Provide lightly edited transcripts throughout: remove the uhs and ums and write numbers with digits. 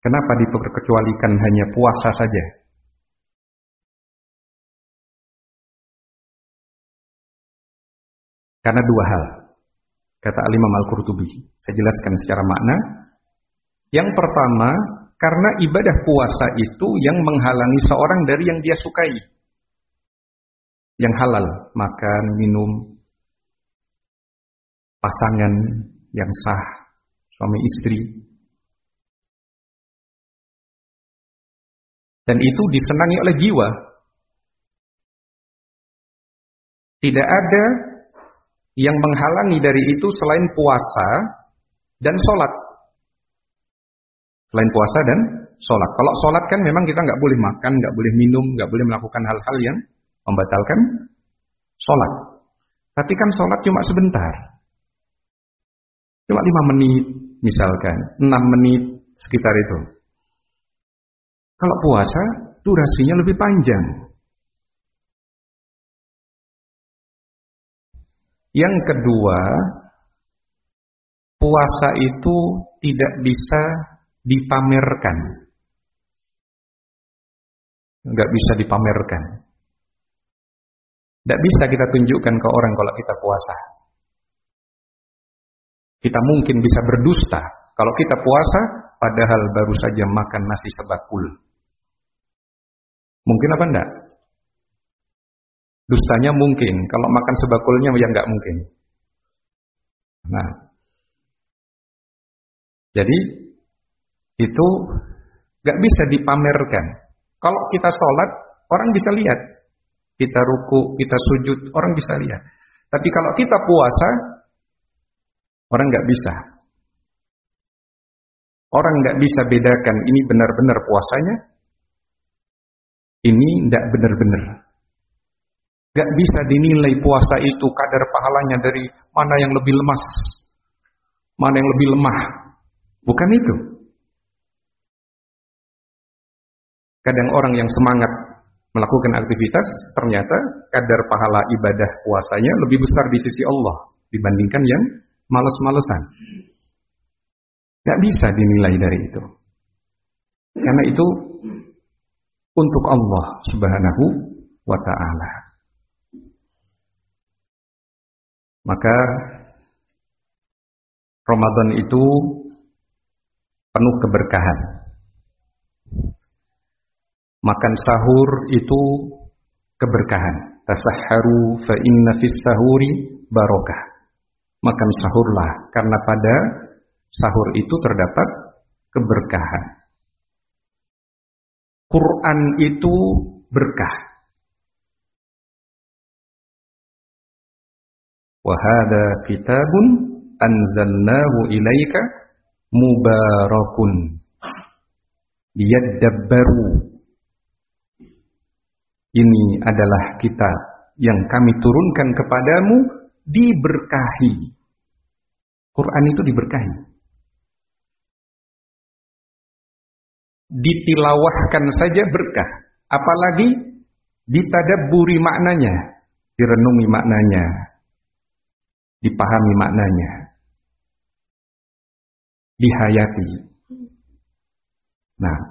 Kenapa diperkecualikan hanya puasa saja? Karena dua hal, kata Al-Imam Al-Qurtubi. Saya jelaskan secara makna. Yang pertama, karena ibadah puasa itu yang menghalangi seorang dari yang dia sukai. Yang halal, makan, minum, pasangan yang sah, suami istri. Dan itu disenangi oleh jiwa. Tidak ada yang menghalangi dari itu selain puasa dan sholat. Selain puasa dan sholat. Kalau sholat kan memang kita nggak boleh makan, nggak boleh minum, nggak boleh melakukan hal-hal yang membatalkan sholat. Tapi kan sholat cuma sebentar. Cuma 5 menit misalkan, 6 menit sekitar itu. Kalau puasa durasinya lebih panjang. Yang kedua, puasa itu tidak bisa dipamerkan. Nggak bisa dipamerkan. Nggak bisa kita tunjukkan ke orang kalau kita puasa. Kita mungkin bisa berdusta kalau kita puasa, padahal baru saja makan nasi sebakul. Mungkin apa enggak? Dustanya mungkin, kalau makan sebakulnya ya enggak mungkin. Nah, jadi itu enggak bisa dipamerkan. Kalau kita sholat, orang bisa lihat. Kita ruku, kita sujud, orang bisa lihat. Tapi kalau kita puasa, orang enggak bisa. Orang enggak bisa bedakan ini benar-benar puasanya, ini enggak benar-benar. Gak bisa dinilai puasa itu kadar pahalanya dari mana yang lebih lemas, mana yang lebih lemah. Bukan itu. Kadang orang yang semangat melakukan aktivitas, ternyata kadar pahala ibadah puasanya lebih besar di sisi Allah dibandingkan yang malas-malesan. Gak bisa dinilai dari itu. Karena itu untuk Allah Subhanahu wa ta'ala. Maka Ramadan itu penuh keberkahan. Makan sahur itu keberkahan. Tasahharu fa inna fis sahuri barokah. Makan sahurlah karena pada sahur itu terdapat keberkahan. Quran itu berkah. Wa hadza kitabun anzalnahu ilaika mubarakun liyadabbaru. Ini adalah kitab yang kami turunkan kepadamu, diberkahi. Quran itu diberkahi. Ditilawahkan saja berkah, apalagi ditadabburi maknanya, direnungi maknanya, dipahami maknanya, dihayati. Nah,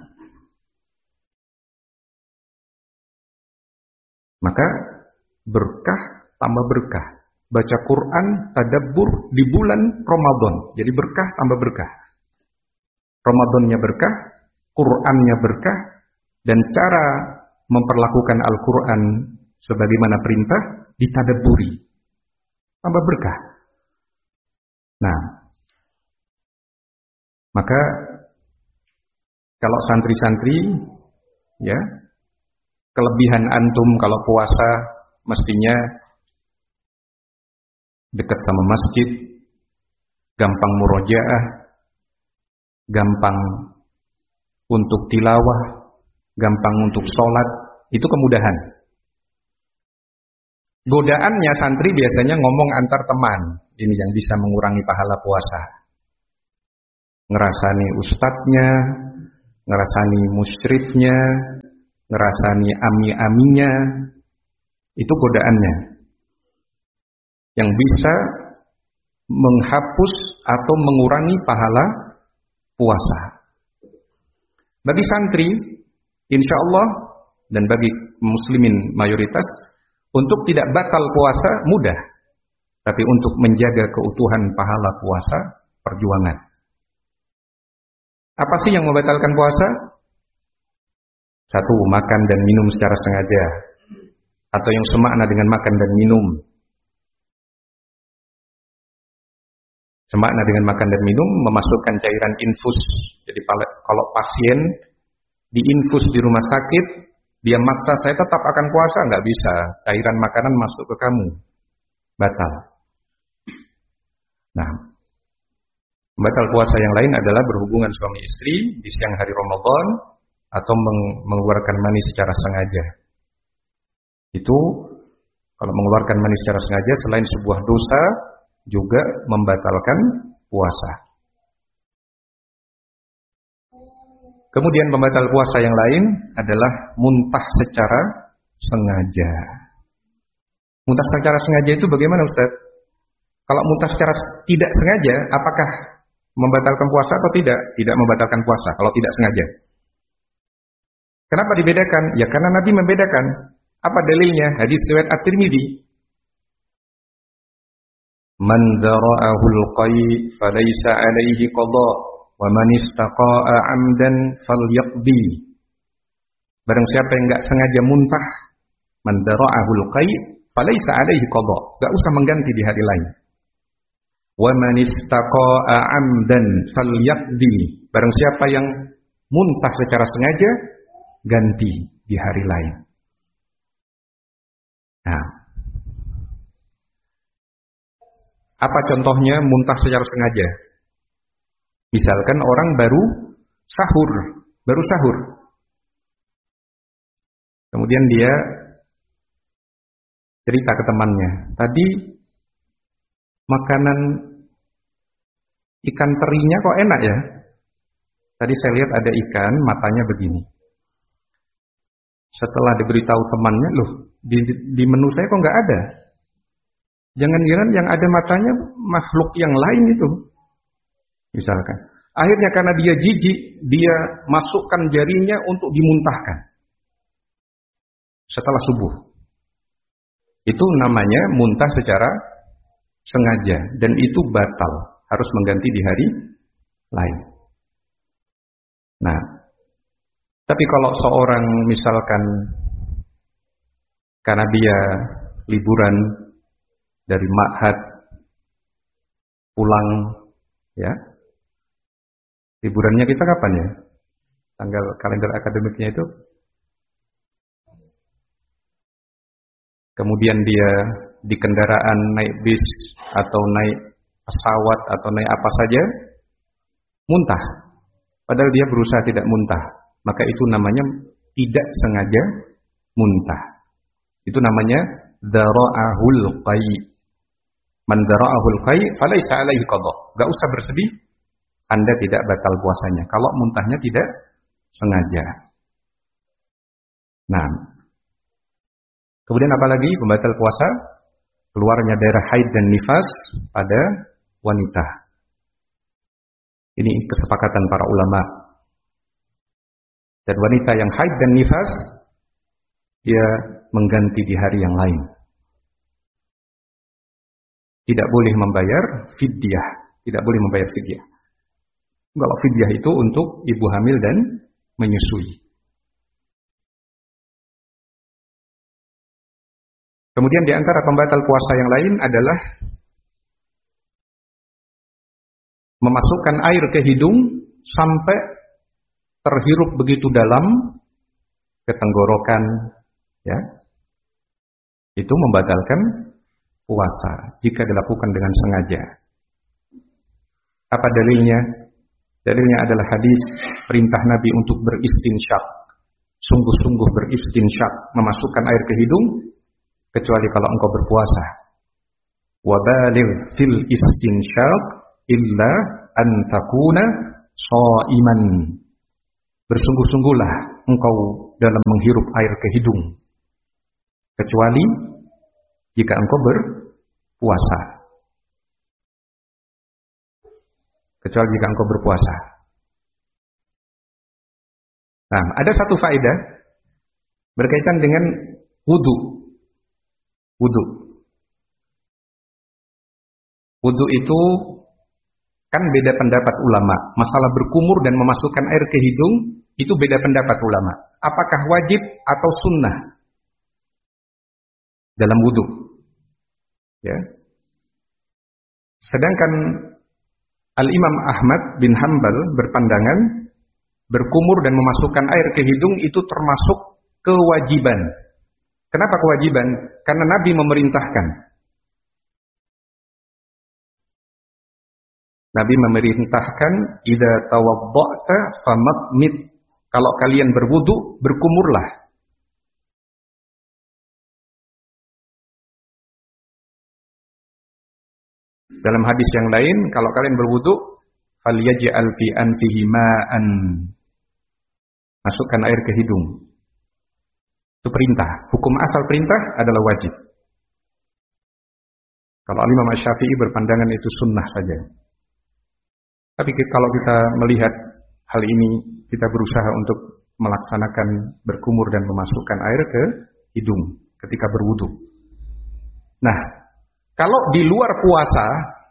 maka berkah tambah berkah. Baca Quran, tadabbur di bulan Ramadan. Jadi berkah tambah berkah. Ramadannya berkah, Qurannya berkah, dan cara memperlakukan Al-Quran sebagaimana perintah ditadabburi. Tambah berkah. Nah, maka kalau santri-santri, ya, kelebihan antum kalau puasa mestinya dekat sama masjid, gampang murojaah, gampang untuk tilawah, gampang untuk sholat, itu kemudahan. Godaannya santri biasanya ngomong antar teman, ini yang bisa mengurangi pahala puasa. Ngerasani ustadznya, ngerasani musyrifnya, ngerasani ami-aminya, itu godaannya. Yang bisa menghapus atau mengurangi pahala puasa. Bagi santri, insya Allah, dan bagi muslimin mayoritas, untuk tidak batal puasa mudah. Tapi untuk menjaga keutuhan pahala puasa, perjuangan. Apa sih yang membatalkan puasa? Satu, makan dan minum secara sengaja. Atau yang semakna dengan makan dan minum. Semakna dengan makan dan minum, memasukkan cairan infus. Jadi kalau pasien diinfus di rumah sakit, dia maksa saya tetap akan puasa, nggak bisa. Cairan makanan masuk ke kamu, batal. Nah, batal puasa yang lain adalah berhubungan suami istri di siang hari Ramadan atau mengeluarkan mani secara sengaja. Itu kalau mengeluarkan mani secara sengaja selain sebuah dosa juga membatalkan puasa. Kemudian pembatal puasa yang lain adalah muntah secara sengaja. Muntah secara sengaja itu bagaimana, Ustaz? Kalau muntah secara tidak sengaja, apakah membatalkan puasa atau tidak? Tidak membatalkan puasa kalau tidak sengaja. Kenapa dibedakan? Ya karena Nabi membedakan. Apa dalilnya? Hadis riwayat At-Tirmidzi. Man dara'ahul qai falaysa 'alaihi qada wa man istaqa'a 'amdan falyaqdi. Barang siapa yang enggak sengaja muntah, man dara'ahul qai falaysa 'alaihi qada, enggak usah mengganti di hari lain. Wa man istaqa'a 'amdan falyaqdi. Barang siapa yang muntah secara sengaja, ganti di hari lain. Nah, apa contohnya muntah secara sengaja? Misalkan orang baru sahur. Kemudian dia cerita ke temannya, tadi makanan ikan terinya kok enak ya? Tadi saya lihat ada ikan, matanya begini. Setelah diberitahu temannya, loh, di menu saya kok nggak ada? Jangan-jangan yang ada matanya makhluk yang lain itu. Misalkan. Akhirnya karena dia jijik, dia masukkan jarinya untuk dimuntahkan. Setelah subuh. Itu namanya muntah secara sengaja. Dan itu batal. Harus mengganti di hari lain. Nah. Tapi kalau seorang misalkan karena dia liburan dari ma'had pulang, ya. Liburannya kita kapan ya? Tanggal kalender akademiknya itu. Kemudian dia di kendaraan naik bis atau naik pesawat atau naik apa saja muntah. Padahal dia berusaha tidak muntah. Maka itu namanya tidak sengaja muntah. Itu namanya dara'ahul qai. Man dara'ahul qai falaysa 'alaihi qada. Enggak usah bersedih, Anda tidak batal puasanya kalau muntahnya tidak sengaja. Nah. Kemudian apa lagi pembatal puasa? Keluarnya darah haid dan nifas pada wanita. Ini kesepakatan para ulama. Dan wanita yang haid dan nifas, dia mengganti di hari yang lain. Tidak boleh membayar fidyah. Tidak boleh membayar fidyah. Kalau fidyah itu untuk ibu hamil dan menyusui. Kemudian di antara pembatal puasa yang lain adalah memasukkan air ke hidung sampai terhirup begitu dalam ke tenggorokan, ya. Itu membatalkan puasa jika dilakukan dengan sengaja. Apa dalilnya? Dalilnya adalah hadis perintah Nabi untuk beristinsyak. Sungguh-sungguh beristinsyak, memasukkan air ke hidung kecuali kalau engkau berpuasa. Wa baligh fil istinsyak illa an takuna shaiman. Bersungguh-sungguhlah engkau dalam menghirup air ke hidung kecuali jika engkau berpuasa. Kecuali jika engkau berpuasa. Nah, ada satu faedah berkaitan dengan wudu. Wudu. Wudu itu kan beda pendapat ulama. Masalah berkumur dan memasukkan air ke hidung itu beda pendapat ulama. Apakah wajib atau sunnah dalam wudu? Ya. Sedangkan Al-Imam Ahmad bin Hanbal berpandangan berkumur dan memasukkan air ke hidung itu termasuk kewajiban. Kenapa kewajiban? Karena Nabi memerintahkan. Nabi memerintahkan, "Idza tawadda'ta famadmid." Kalau kalian berwudu, berkumurlah. Dalam hadis yang lain, kalau kalian berwudu, falyaj'al fi anfihi ma'an. Masukkan air ke hidung. Itu perintah. Hukum asal perintah adalah wajib. Kalau Imam Syafi'i berpandangan itu sunnah saja. Tapi kalau kita melihat hal ini, kita berusaha untuk melaksanakan berkumur dan memasukkan air ke hidung ketika berwudu. Nah, kalau di luar puasa,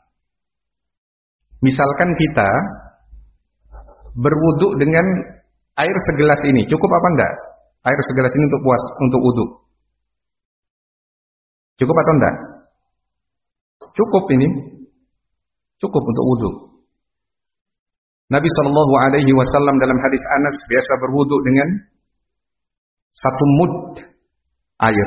misalkan kita berwudu dengan air segelas ini, cukup apa enggak? Air segelas ini untuk wudu. Cukup atau enggak? Cukup ini. Cukup untuk wudu. Nabi Shallallahu Alaihi Wasallam dalam hadis Anas biasa berwudu dengan 1 mud air.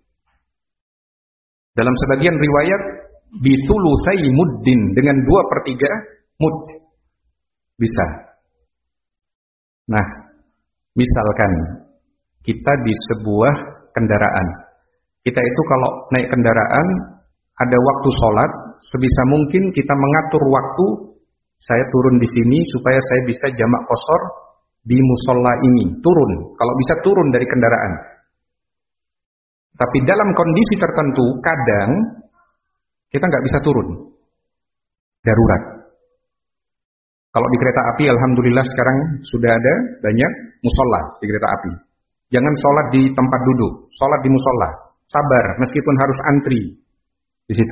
Dalam sebagian riwayat bisulusai muddin, dengan 2/3 mud bisa. Nah, misalkan kita di sebuah kendaraan, kita itu kalau naik kendaraan ada waktu sholat, sebisa mungkin kita mengatur waktu. Saya turun di sini supaya saya bisa jamak qashar di musola ini. Turun, kalau bisa turun dari kendaraan. Tapi dalam kondisi tertentu, kadang kita nggak bisa turun. Darurat. Kalau di kereta api, alhamdulillah sekarang sudah ada banyak musola di kereta api. Jangan sholat di tempat duduk, sholat di musola. Sabar, meskipun harus antri di situ.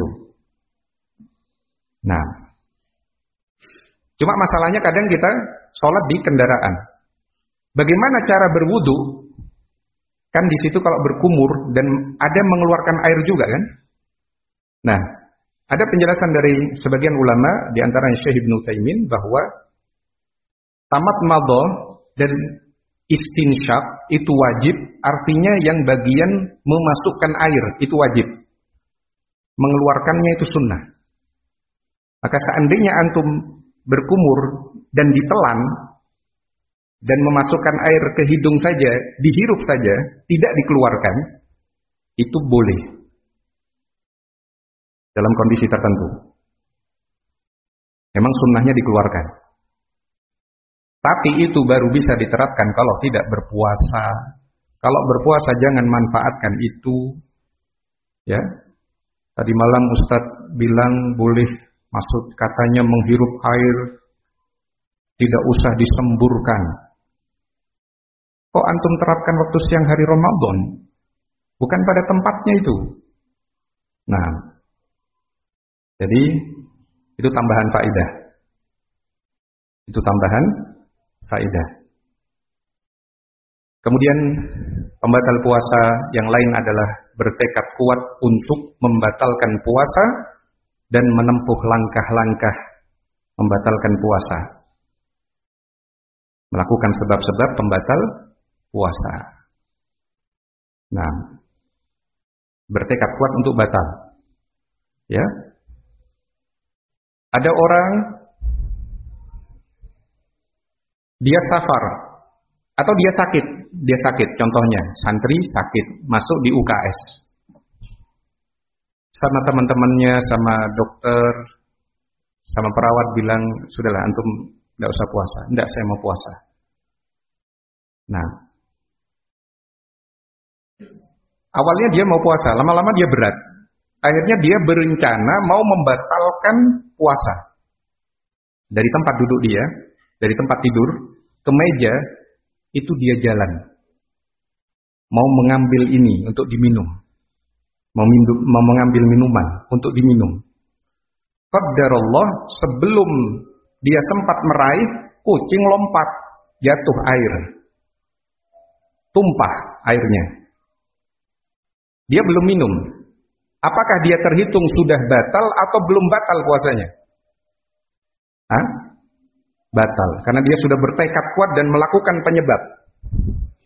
Nah, cuma masalahnya kadang kita sholat di kendaraan. Bagaimana cara berwudu? Kan di situ kalau berkumur dan ada mengeluarkan air juga kan? Nah, ada penjelasan dari sebagian ulama, di antaranya Syekh Ibnu Utsaimin, bahwa tamat madha dan istinsyak itu wajib, artinya yang bagian memasukkan air itu wajib. Mengeluarkannya itu sunnah. Maka seandainya antum berkumur dan ditelan dan memasukkan air ke hidung saja, dihirup saja, tidak dikeluarkan, itu boleh dalam kondisi tertentu. Memang sunnahnya dikeluarkan. Tapi itu baru bisa diterapkan kalau tidak berpuasa. Kalau berpuasa jangan manfaatkan itu. Ya. Tadi malam Ustadz bilang boleh, maksud katanya menghirup air tidak usah disemburkan. Kok antum terapkan waktu siang hari Ramadan? Bukan pada tempatnya itu. Nah, jadi itu tambahan faedah. Itu tambahan faedah. Kemudian pembatal puasa yang lain adalah bertekad kuat untuk membatalkan puasa dan menempuh langkah-langkah membatalkan puasa. Melakukan sebab-sebab pembatal puasa. Nah, bertekad kuat untuk batal. Ya. Ada orang dia safar atau dia sakit, contohnya santri sakit, masuk di UKS. Sama teman-temannya, sama dokter, sama perawat bilang, sudahlah antum enggak usah puasa. Enggak, saya mau puasa. Nah, awalnya dia mau puasa, lama-lama dia berat. Akhirnya dia berencana mau membatalkan puasa. Dari tempat duduk dia, dari tempat tidur ke meja, itu dia jalan, mau mengambil ini untuk diminum, mau mengambil minuman untuk diminum. Qadarullah, sebelum dia sempat meraih, kucing lompat, jatuh air, tumpah airnya. Dia belum minum. Apakah dia terhitung sudah batal atau belum batal puasanya? Batal, karena dia sudah bertekad kuat dan melakukan penyebab.